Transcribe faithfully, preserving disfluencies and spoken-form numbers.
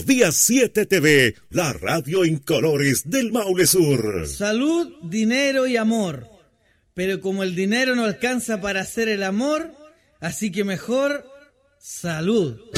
Día siete T V, la radio en colores del Maule Sur. Salud, dinero y amor. Pero como el dinero no alcanza para hacer el amor, así que mejor salud.